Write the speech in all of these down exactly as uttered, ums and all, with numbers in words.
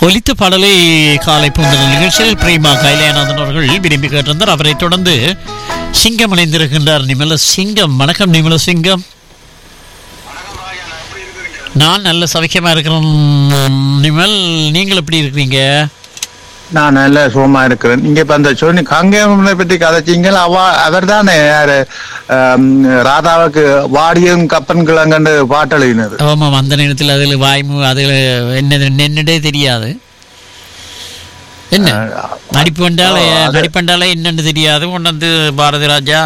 ஒலித்த பாடலை காலை பூந்தல் நிகழ்ச்சியில் பிரேமா கைலாயநாதன் அவர்கள் விரும்பி கேட்டிருந்தார். அவரை தொடர்ந்து சிங்கம் இணைந்திருக்கின்றார். நிமல சிங்கம், வணக்கம் நிமல சிங்கம். நான் நல்ல சவிக்கமா இருக்கிறேன் நிமல், நீங்கள் எப்படி இருக்கிறீங்க? நான் நல்ல சுகமா இருக்கிறேன். இங்க இப்ப அந்த சொன்னி கங்கையம்மனை பத்தி கதைச்சிங்கள். அவ அவர் தானே யாரு ராதாவுக்கு வாடியும் கப்பன் கிழங்கன்னு பாட்டு எழுதினது. ஆமாம், அந்த நேரத்தில் அதில் வாய்மு அதில் என்ன என்னடே தெரியாது. என்ன நடிப்பு நடிப்பண்டாலே என்னன்னு தெரியாது. கொண்டு வந்து பாரதி ராஜா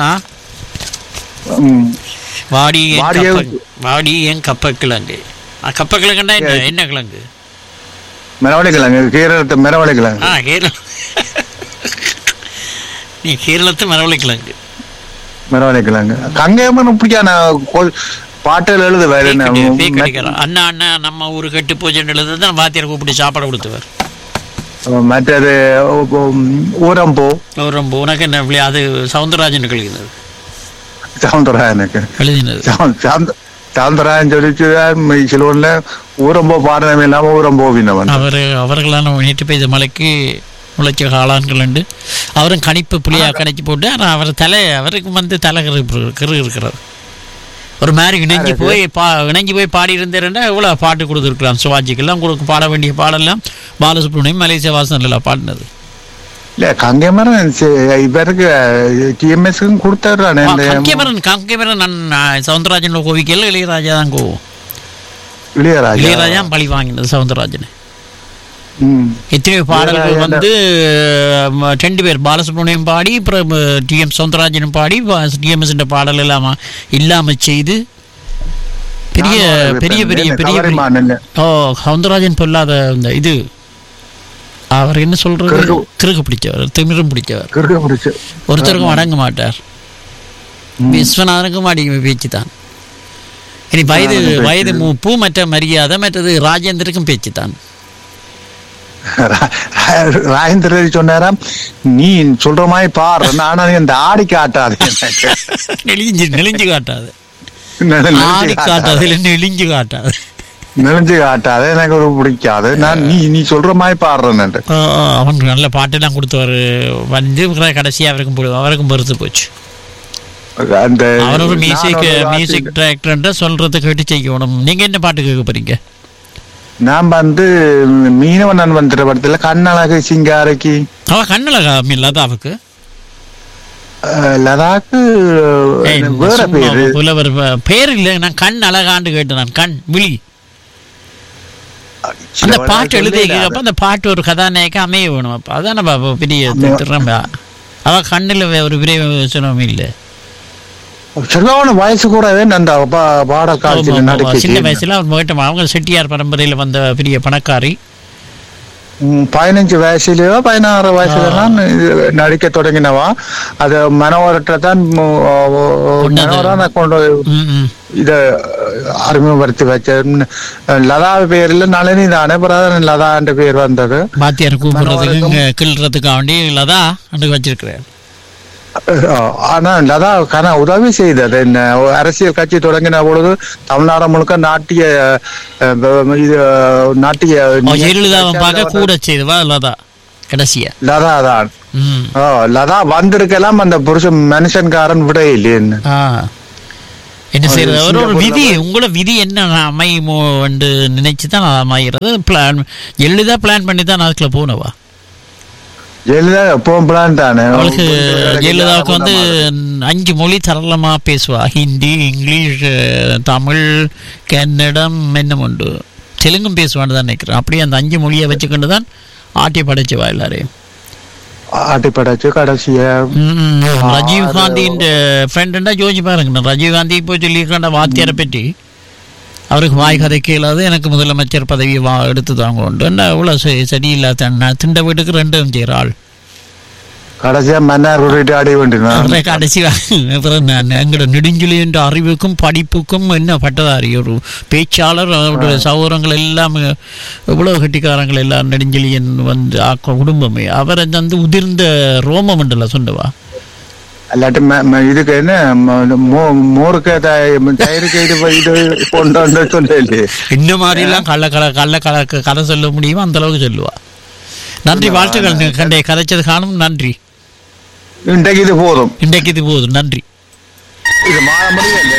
வாடி வாடி என் கப்ப கிழங்கு. கப்ப கிழங்குன்னா என்ன என்ன கிழங்கு? மரவள்ளி கிழங்கு, கேரளத்து மரவள்ளி கிழங்கு. ஆ கேரள நீ கேரளத்து மரவள்ளி கிழங்கு மரவள்ளி கிழங்கு. கங்கையம்மன் இப்படியான பாட்டுகள் எழுது வேற என்ன? அண்ணா அண்ணா நம்ம ஊரு கெட்டு போச்சுன்னு எழுதுதான் வாத்தியார் கூப்பிட்டு சாப்பாடு கொடுத்துவார். மற்றது ஊரம்போ ஊரம்போ உனக்கு என்ன? அது சவுந்தரராஜனுக்கு எழுதினது. சவுந்தரராஜனுக்கு எழுதினது சவுந்தரராஜன் சொல்லிச்சு சிலோன்ல ஊரம்போ பாடனமே இல்லாம ஊரம்போவினவன் அவர். அவர்களான நேற்று பெய்த மலைக்கு முளைச்ச காளான்கள் உண்டு. அவரும் கணிப்பு புளியா கணிச்சு போட்டு, ஆனால் அவர் தலை அவருக்கு வந்து தலை கரு கரு இருக்கிறது. ஒரு மாதிரி இணைஞ்சு போய் பா இணைஞ்சு போய் பாடி இருந்தேன்னா எவ்வளோ பாட்டு கொடுத்துருக்கலாம். சிவாஜிக்கெல்லாம் கொடுக்க பாட வேண்டிய பாடெல்லாம் பாலசுப்ரமணியம் மலேசியா வாசன் எல்லாம் பாடினது. இல்ல கங்கைமரன் இவருக்கு டிஎம்எஸ்க்கும் கொடுத்தாரு. கங்கைமரன் கங்கைமரன் சவுந்தரராஜன் கோவிக்கல இளையராஜா தான் கோவம். இளையராஜா இளையராஜா பழி வாங்கினது சவுந்தரராஜன். எத்தனையோ பாடல்கள் வந்து ரெண்டு பேர் பாலசுப்ரமணியம் பாடி, அப்புறம் டி எம் சவுந்தரராஜனும் பாடி, டிஎம்எஸ் பாடல் இல்லாம இல்லாம செய்து பெரிய பெரிய பெரிய பெரிய ஓ சவுந்தரராஜன் பொல்லாத இந்த இது அவர் என்ன சொல்றது, கிறுக்கு பிடிச்சவர், திமிரும் பிடிச்சவர், ஒருத்தருக்கும் அடங்க மாட்டார். விஸ்வநாதனுக்கும் அடிமை பேச்சு தான். இனி வயது வயது மூப்பு, மற்ற மரியாதை, மற்றது ராஜேந்திரனுக்கும் பேச்சு தான். ராஜேந்திர சொன்னாராம், நீ சொல்ற மாதிரி பாரு, ஆனா இந்த ஆடி காட்டாது, நெளிஞ்சு நெளிஞ்சு காட்டாது, ஆடி காட்டாது, நெளிஞ்சு காட்டாது, நெளிஞ்சு காட்டாது, எனக்கு ஒரு பிடிக்காது. நான் நீ நீ சொல்ற மாதிரி பாடுறேன். அவன் நல்ல பாட்டெல்லாம் கொடுத்தவர் வந்து கடைசியா அவருக்கும் அவருக்கும் பொறுத்து போச்சு. அவர் ஒரு மியூசிக் மியூசிக் டைரக்டர் சொல்றதை கேட்டு செய்யணும். நீங்க என்ன பாட்டு கேட்க போறீங்க? நான் வந்து மீனவன் வந்துற படத்துல கண்ணழகு சிங்காரைக்கு. அவ கண்ணழகா லதாவுக்கு லதாக்கு வேற பேரு புலவர் பேர் இல்ல. நான் கண் அழகாண்டு கேட்டேன். நான் கண் விழி அந்த பாட்டு எழுதிக்கப்ப அந்த பாட்டு ஒரு கதாநாயக அமைய வேணும். அப்ப அதான் நம்ம பெரிய திறமை. அவ கண்ணுல ஒரு விரைவு இல்லை. சரியான வயசு கூடவே அந்த பாட காட்சியில சின்ன வயசுல அவர் போயிட்டு அவங்க செட்டியார் பரம்பரையில வந்த பெரிய பணக்காரி. பதினஞ்சு வயசுலயோ பதினாறு வயசுலாம் நடிக்க தொடங்கினவா. அது மனோரத்தை தான் மனோரா கொண்டு இத அறிமுகப்படுத்தி வச்ச. லதா பேர்ல நளினி தானே, பிறகு லதா என்ற பேர் வந்தது. பாத்தியார் கூப்பிடுறதுக்கு கிள்றதுக்காக வேண்டி லதா வச்சிருக்கிறேன். ஆனா லதா கன உதவி செய்தது. என்ன அரசியல் கட்சி தொடங்கின பொழுது தமிழ்நாடு முழுக்க நாட்டிய இது நாட்டிய ஜெயலலிதாவை கூட செய்தவா லதா. கடைசியா லதா தான் லதா வந்திருக்கலாம். அந்த புருஷன் மனுஷன்காரன் விட இல்லைன்னு என்ன செய்யறது? அவரோட விதி, உங்களோட விதி என்ன அமையுமோ என்று நினைச்சுதான் அமைகிறது. பிளான் ஜெயலலிதா பிளான் பண்ணி தான் அதுக்குள்ள போனவா. ஜெயலலிதா எப்பவும் பிளான் தானே. அவளுக்கு ஜெயலலிதாவுக்கு வந்து அஞ்சு மொழி சரளமா பேசுவா. ஹிந்தி, இங்கிலீஷ், தமிழ், கன்னடம், என்னம் உண்டு, தெலுங்கும் பேசுவான்னு தான் நினைக்கிறேன். அப்படியே அந்த அஞ்சு மொழியை வச்சுக்கொண்டு தான் ஆட்டி படைச்சுவா எல்லாரையும். ஆட்டி படைச்சு கடைசியா ராஜீவ் காந்தியின் ஃப்ரெண்டுண்டா ஜோஜி பாருங்க. ராஜீவ் காந்தி இப்போ சொல்லியிருக்காண்ட வாத்தியாரை பற்றி அவருக்கு வாய் கதை கேளாது, எனக்கு முதலமைச்சர் பதவி வா எடுத்து தாங்க உண்டு. அவ்வளோ சரியில்லாத திண்ட வீட்டுக்கு ரெண்டும் செய்கிற ஆள். கடைசியா மன்னார் ஆடி வேண்டிய கடைசி எங்களோட நெடுஞ்சொலி என்ற அறிவுக்கும் படிப்புக்கும் என்ன பட்டதாரி ஒரு பேச்சாளர். அவருடைய சகோதரங்கள் எல்லாம் எவ்வளவு கட்டிக்காரங்கள் எல்லாம் நெடுஞ்சொலியன் வந்து ஆக்க குடும்பமே. அவரை வந்து உதிர்ந்த ரோம மண்டல சொன்னவா. அல்லாட்டி ம- ம- இதுக்கு என்ன ம- இந்த மோ- மோருக்கு த- தயிருக்கு இது ப- இது கொண்டு வந்து சொல்லலையே. இந்த மாதிரி எல்லாம் கள்ள கல கள்ள கல கதை சொல்ல முடியுமோ அந்த அளவுக்கு சொல்லுவா. நன்றி, வாழ்த்துக்கள். நீங்க கண்டே கதைச்சது காணும். நன்றி. இன்றைக்கு இது போதும். இன்றைக்கு இது போதும். நன்றி. இது மாற முடியல.